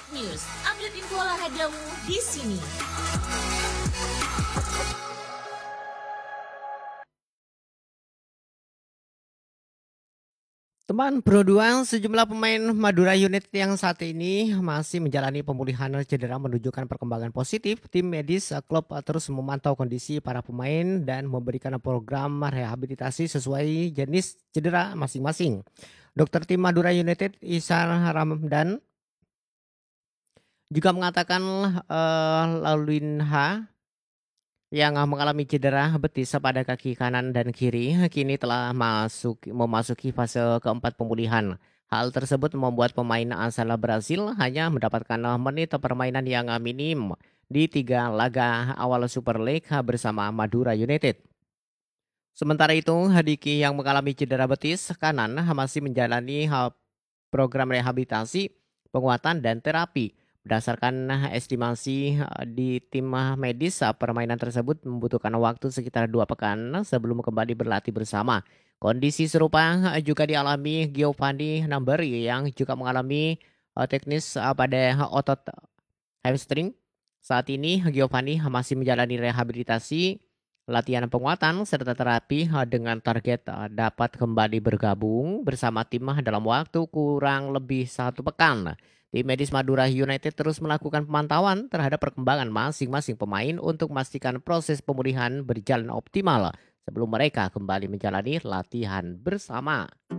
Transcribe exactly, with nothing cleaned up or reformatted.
News, update info olahragamu di sini. Teman Pro dua, sejumlah pemain Madura United yang saat ini masih menjalani pemulihan cedera menunjukkan perkembangan positif. Tim medis eh, klub eh, terus memantau kondisi para pemain dan memberikan program rehabilitasi sesuai jenis cedera masing-masing. Dokter tim Madura United Isar Ramdan juga mengatakan eh, Laluinha yang ah, mengalami cedera betis pada kaki kanan dan kiri kini telah masuk memasuki fase keempat pemulihan. Hal tersebut membuat pemain asal Brasil hanya mendapatkan ah, menit permainan yang ah, minim di tiga laga awal Super League ah, bersama Madura United. Sementara itu, Hadiki yang mengalami cedera betis kanan ah, masih menjalani ah, program rehabilitasi, penguatan, dan terapi. Berdasarkan estimasi eh, di tim eh, medis, eh, permainan tersebut membutuhkan waktu sekitar dua pekan sebelum kembali berlatih bersama. Kondisi serupa eh, juga dialami Giovanni Nambari yang juga mengalami eh, teknis eh, pada otot hamstring. Saat ini Giovanni masih menjalani rehabilitasi, latihan penguatan, serta terapi eh, dengan target eh, dapat kembali bergabung bersama tim eh, dalam waktu kurang lebih satu pekan. Tim medis Madura United terus melakukan pemantauan terhadap perkembangan masing-masing pemain untuk memastikan proses pemulihan berjalan optimal sebelum mereka kembali menjalani latihan bersama.